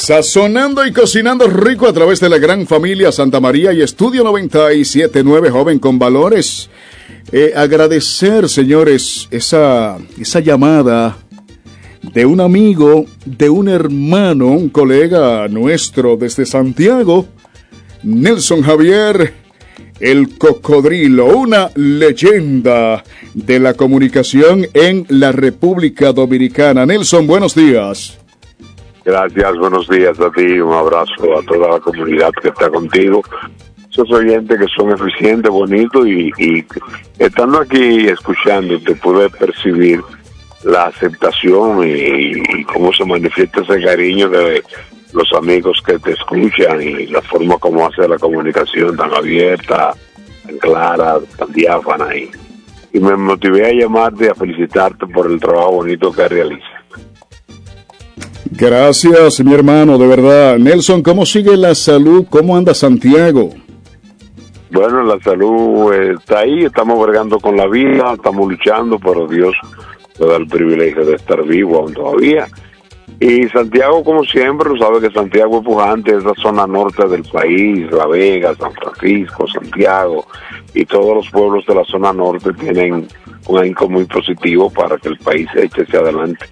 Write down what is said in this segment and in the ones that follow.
Sazonando y cocinando rico a través de la gran familia Santa María y Estudio 97.9, joven con valores. Agradecer, señores, esa llamada de un amigo, de un hermano, un colega nuestro desde Santiago, Nelson Javier, el Cocodrilo, una leyenda de la comunicación en la República Dominicana. Nelson, buenos días. Gracias, buenos días a ti, un abrazo a toda la comunidad que está contigo. Esos oyentes que son eficientes, bonitos y estando aquí escuchándote pude percibir la aceptación y cómo se manifiesta ese cariño de los amigos que te escuchan y la forma como hace la comunicación tan abierta, tan clara, tan diáfana y me motivé a llamarte, a felicitarte por el trabajo bonito que realizas. Gracias, mi hermano, de verdad. Nelson, ¿cómo sigue la salud? ¿Cómo anda Santiago? Bueno, la salud está ahí, estamos bregando con la vida, estamos luchando, pero Dios nos da el privilegio de estar vivo aún todavía. Y Santiago, como siempre, sabe que Santiago es pujante, es la zona norte del país, La Vega, San Francisco, Santiago, y todos los pueblos de la zona norte tienen un ahínco muy positivo para que el país se eche hacia adelante.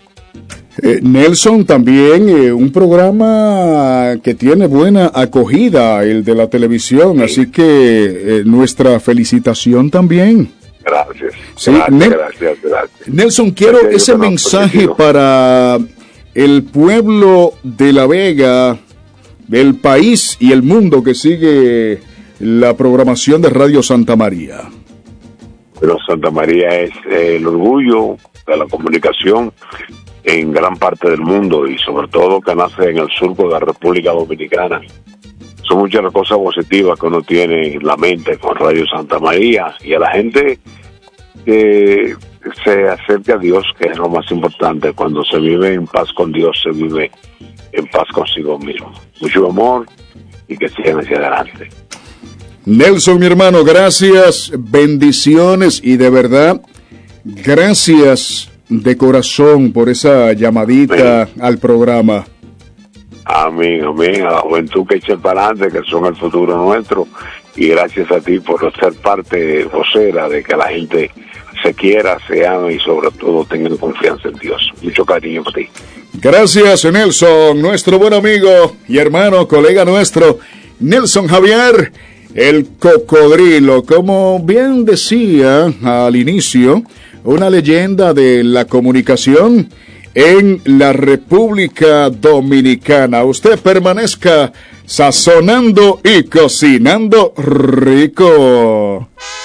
Nelson, también un programa que tiene buena acogida, el de la televisión, sí. Así que nuestra felicitación también. Gracias. Sí, gracias. Nelson, quiero ese mensaje para el pueblo de La Vega, del país y el mundo que sigue la programación de Radio Santa María. Pero Santa María es el orgullo de la comunicación en gran parte del mundo y sobre todo que nace en el surco de la República Dominicana. Son muchas las cosas positivas que uno tiene en la mente con Radio Santa María y a la gente que se acerca a Dios, que es lo más importante. Cuando se vive en paz con Dios, se vive en paz consigo mismo. Mucho amor y que sigan hacia adelante. Nelson, mi hermano, gracias, bendiciones y de verdad, gracias de corazón por esa llamadita al programa. Amén, amén. A la juventud que eche para adelante, que son el futuro nuestro. Y gracias a ti por ser parte vocera de que la gente se quiera, se ame y sobre todo tengan confianza en Dios. Mucho cariño para ti. Gracias, Nelson, nuestro buen amigo y hermano, colega nuestro, Nelson Javier, el Cocodrilo. Como bien decía al inicio, una leyenda de la comunicación en la República Dominicana. Usted permanezca sazonando y cocinando rico.